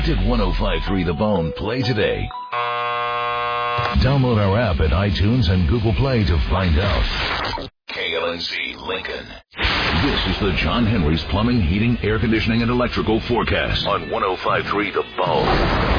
Did 105.3 The Bone play today? Download our app at iTunes and Google Play to find out. KLNZ Lincoln. This is the John Henry's Plumbing, Heating, Air Conditioning, and Electrical Forecast on 105.3 The Bone.